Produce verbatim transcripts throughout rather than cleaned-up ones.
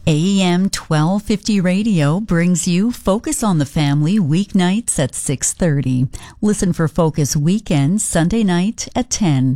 A M twelve fifty Radio brings you Focus on the Family weeknights at six thirty. Listen for Focus Weekends Sunday night at ten.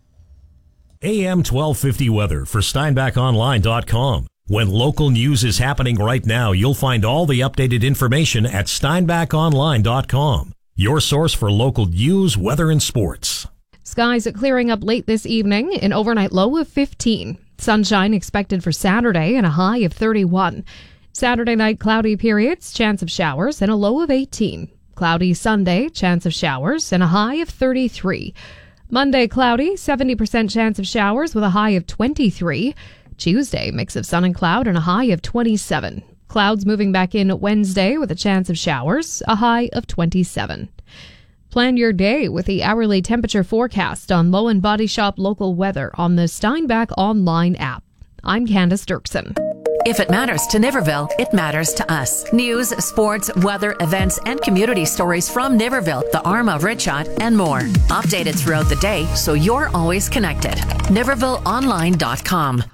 A M twelve fifty weather for Steinbach Online dot com. When local news is happening right now, you'll find all the updated information at Steinbach Online dot com. Your source for local news, weather, and sports. Skies are clearing up late this evening, an overnight low of fifteen. Sunshine expected for Saturday and a high of thirty-one. Saturday night cloudy periods, chance of showers, and a low of eighteen. Cloudy Sunday, chance of showers, and a high of thirty-three. Monday cloudy, seventy percent chance of showers with a high of twenty-three. Tuesday, mix of sun and cloud and a high of twenty-seven. Clouds moving back in Wednesday with a chance of showers, a high of twenty-seven. Plan your day with the hourly temperature forecast on Low and Body Shop local weather on the Steinbach Online app. I'm Candace Dirksen. If it matters to Niverville, it matters to us. News, sports, weather, events, and community stories from Niverville, the Arm of Ritchot, and more. Updated throughout the day so you're always connected. Niverville Online dot com.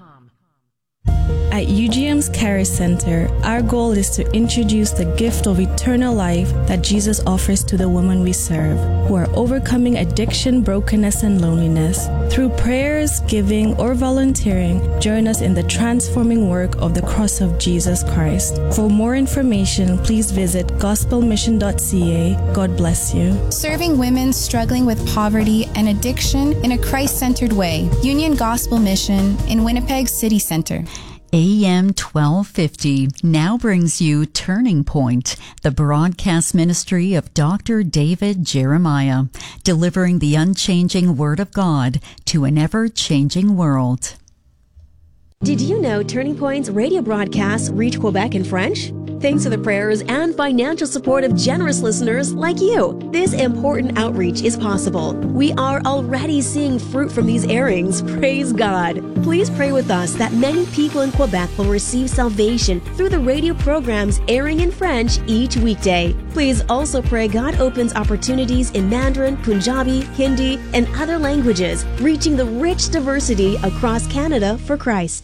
At U G M's Care Center, our goal is to introduce the gift of eternal life that Jesus offers to the women we serve, who are overcoming addiction, brokenness, and loneliness. Through prayers, giving, or volunteering, join us in the transforming work of the cross of Jesus Christ. For more information, please visit gospel mission dot c a. God bless you. Serving women struggling with poverty and addiction in a Christ-centered way. Union Gospel Mission in Winnipeg City Center. A M twelve fifty now brings you Turning Point, the broadcast ministry of Doctor David Jeremiah, delivering the unchanging Word of God to an ever-changing world. Did you know Turning Point's radio broadcasts reach Quebec in French? Thanks to the prayers and financial support of generous listeners like you, this important outreach is possible. We are already seeing fruit from these airings. Praise God. Please pray with us that many people in Quebec will receive salvation through the radio programs airing in French each weekday. Please also pray God opens opportunities in Mandarin, Punjabi, Hindi, and other languages, reaching the rich diversity across Canada for Christ.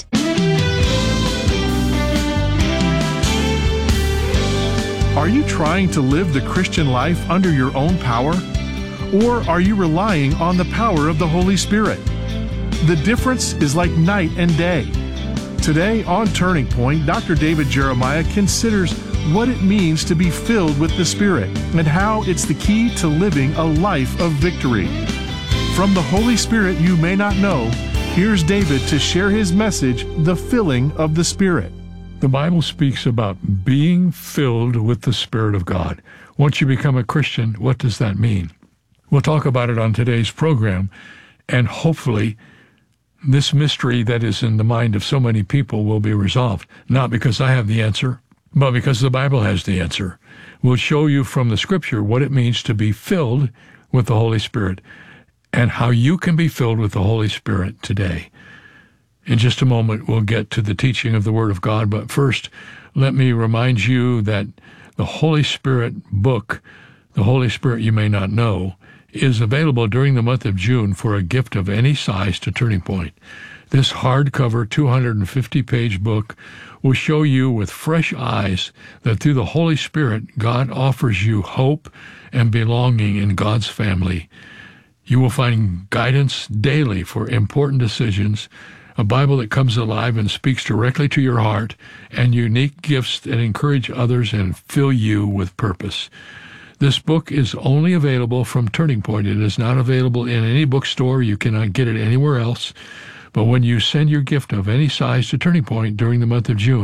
Are you trying to live the Christian life under your own power? Or are you relying on the power of the Holy Spirit? The difference is like night and day. Today on Turning Point, Doctor David Jeremiah considers what it means to be filled with the Spirit and how it's the key to living a life of victory. From the Holy Spirit you may not know, here's David to share his message, The Filling of the Spirit. The Bible speaks about being filled with the Spirit of God. Once you become a Christian, what does that mean? We'll talk about it on today's program, and hopefully this mystery that is in the mind of so many people will be resolved, not because I have the answer, but because the Bible has the answer. We'll show you from the Scripture what it means to be filled with the Holy Spirit and how you can be filled with the Holy Spirit today. In just a moment, we'll get to the teaching of the Word of God, but first, let me remind you that the Holy Spirit book, The Holy Spirit You May Not Know, is available during the month of June for a gift of any size to Turning Point. This hardcover two hundred fifty page book will show you with fresh eyes that through the Holy Spirit, God offers you hope and belonging in God's family. You will find guidance daily for important decisions, a Bible that comes alive and speaks directly to your heart, and unique gifts that encourage others and fill you with purpose. This book is only available from Turning Point. It is not available in any bookstore. You cannot get it anywhere else. But when you send your gift of any size to Turning Point during the month of June,